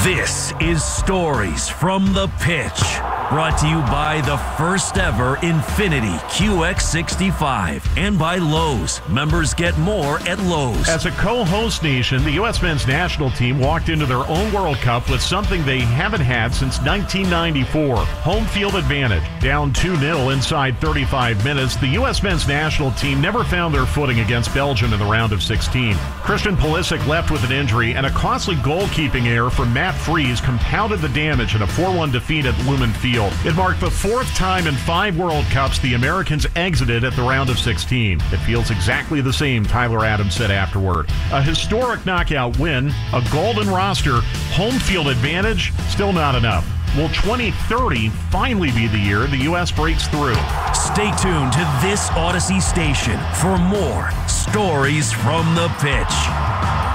This is Stories from the Pitch, brought to you by the first ever Infiniti QX65 and by Lowe's. Members get more at Lowe's. As a co-host nation, the U.S. men's national team walked into their own World Cup with something they haven't had since 1994, home field advantage. Down 2-0 inside 35 minutes, the U.S. men's national team never found their footing against Belgium in the round of 16. Christian Pulisic left with an injury, and a costly goalkeeping error from Matt Freese compounded the damage in a 4-1 defeat at Lumen Field. It marked the fourth time in 5 World Cups the Americans exited at the round of 16. It feels exactly the same, Tyler Adams said afterward. A historic knockout win, a golden roster, home field advantage, still not enough. Will 2030 finally be the year the U.S. breaks through? Stay tuned to this Odyssey station for more Stories from the Pitch.